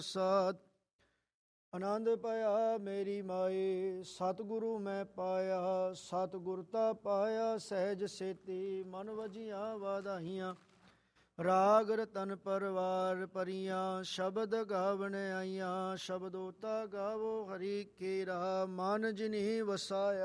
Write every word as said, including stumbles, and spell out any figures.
ਪ੍ਰਸਾਦ। ਆਨੰਦ ਪਾਇਆ ਮੇਰੀ ਮਾਏ, ਸਤਿਗੁਰੂ ਮੈਂ ਪਾਇਆ। ਸਤਿਗੁਰ ਤਾ ਪਾਇਆ ਸਹਿਜ ਸੇਤੀ, ਮਨ ਵਜੀਆਂ ਵਾਧਾਈਆਂ। ਰਾਗ ਰਤਨ ਪਰਵਾਰ ਪਰੀਆਂ, ਸ਼ਬਦ ਗਾਵਣ ਆਈਆਂ। ਸ਼ਬਦੋਤਾ ਗਾਵੋ ਹਰੀ ਕੇਰਾ, ਮਨ ਜਿਨੀ ਵਸਾਇਆ।